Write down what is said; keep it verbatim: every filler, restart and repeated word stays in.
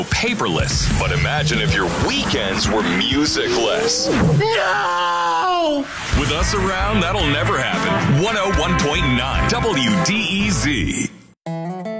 paperless. But imagine if your weekends were musicless. No! With us around, that'll never happen. one oh one point nine W D E Z.